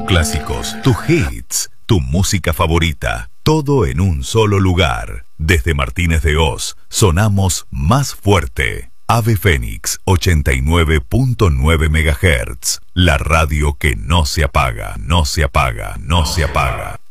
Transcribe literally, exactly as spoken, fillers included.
clásicos, tus hits, tu música favorita, todo en un solo lugar. Desde Martínez de Hoz, sonamos más fuerte. Ave Fénix ochenta y nueve punto nueve megahertz. La radio que no se apaga, no se apaga, no se apaga.